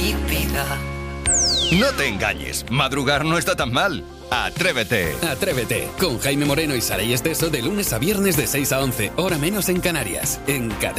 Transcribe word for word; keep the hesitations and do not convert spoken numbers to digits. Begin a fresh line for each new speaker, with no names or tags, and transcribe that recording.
Ibiza.
No te engañes, madrugar no está tan mal. Atrévete.
Atrévete, con Jaime Moreno y Saray Esteso de lunes a viernes de seis a once, hora menos en Canarias, en Cadena.